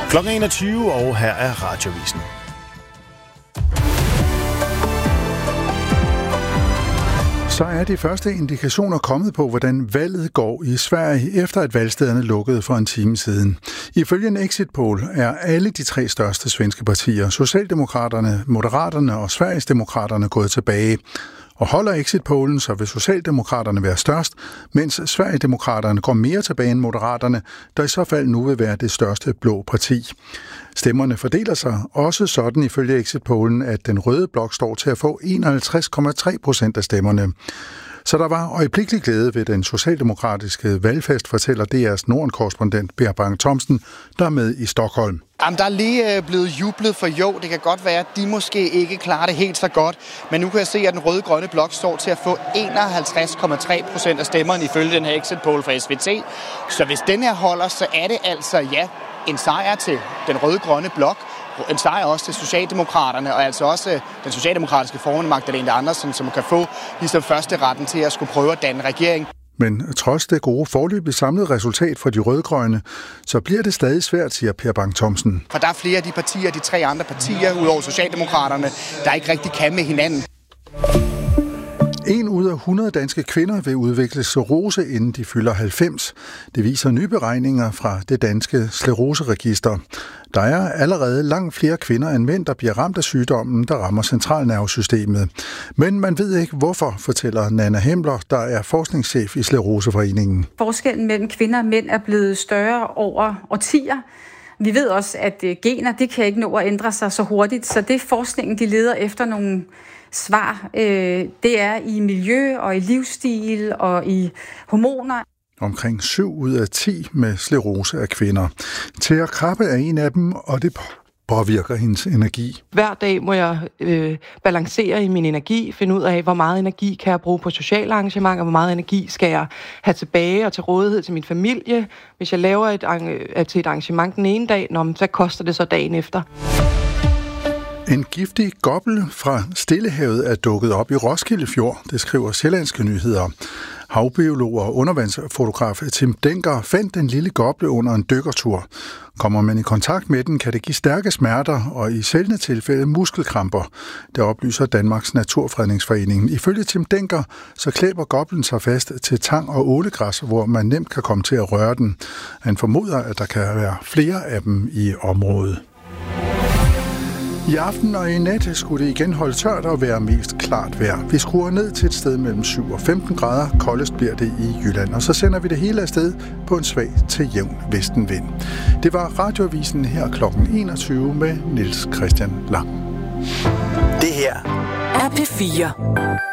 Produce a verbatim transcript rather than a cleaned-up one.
Klokken enogtyve, og her er Radioavisen. Så er de første indikationer kommet på, hvordan valget går i Sverige, efter at valgstederne lukkede for en time siden. Ifølge en exit poll er alle de tre største svenske partier, Socialdemokraterne, Moderaterne og Sverigesdemokraterne, gået tilbage. Og holder exit-pollen, så vil Socialdemokraterne være størst, mens Sverigedemokraterne går mere tilbage end Moderaterne, der i så fald nu vil være det største blå parti. Stemmerne fordeler sig også sådan ifølge exit-pollen, at den røde blok står til at få enoghalvtreds komma tre procent af stemmerne. Så der var øjeblikkelig glæde ved den socialdemokratiske valgfest, fortæller D R's Norden-korrespondent Per Bang-Thomsen, der er med i Stockholm. Jamen, der er lige blevet jublet for jo. Det kan godt være, at de måske ikke klarer det helt så godt. Men nu kan jeg se, at den røde-grønne blok står til at få enoghalvtreds komma tre procent af stemmerne ifølge den her exit poll fra S V T. Så hvis den her holder, så er det altså, ja, en sejr til den røde-grønne blok. En sejr også til Socialdemokraterne, og altså også den socialdemokratiske formand Magdalena Andersson, som kan få ligesom første retten til at skulle prøve at danne regering. Men trods det gode forløbige samlede resultat for de rødgrønne, så bliver det stadig svært, siger Per Bang-Thomsen. For der er flere af de partier, de tre andre partier, udover Socialdemokraterne, der ikke rigtig kan med hinanden. En ud af hundrede danske kvinder vil udvikle sklerose, inden de fylder halvfems. Det viser nye beregninger fra det danske skleroseregister. Der er allerede langt flere kvinder end mænd, der bliver ramt af sygdommen, der rammer centralnervesystemet. Men man ved ikke hvorfor, fortæller Nanna Hemler, der er forskningschef i Skleroseforeningen. Forskellen mellem kvinder og mænd er blevet større over årtier. Vi ved også, at gener det kan ikke nå at ændre sig så hurtigt, så det forskningen de leder efter nogle svar, øh, det er i miljø og i livsstil og i hormoner. Omkring syv ud af ti med sklerose er kvinder. Thea Krabbe er en af dem, og det påvirker hendes energi. Hver dag må jeg øh, balancere i min energi, finde ud af, hvor meget energi kan jeg bruge på sociale arrangementer, hvor meget energi skal jeg have tilbage og til rådighed til min familie. Hvis jeg laver et, øh, til et arrangement den ene dag, nå, hvad koster det så dagen efter? En giftig gobbel fra Stillehavet er dukket op i Roskilde Fjord, det skriver Sjællandske Nyheder. Havbiolog og undervandsfotograf Tim Denker fandt den lille goble under en dykkertur. Kommer man i kontakt med den, kan det give stærke smerter og i sjældne tilfælde muskelkramper. Det oplyser Danmarks Naturfredningsforening. Ifølge Tim Denker, så klæber goblen sig fast til tang og ålegræs, hvor man nemt kan komme til at røre den. Han formoder, at der kan være flere af dem i området. I aften og i nat skulle det igen holde tørt og være mest klart vejr. Vi skruer ned til et sted mellem syv og femten grader. Koldest bliver det i Jylland. Og så sender vi det hele afsted på en svag til jævn vestenvind. Det var Radioavisen her klokken enogtyve med Niels Christian Lang. Det her er P fire.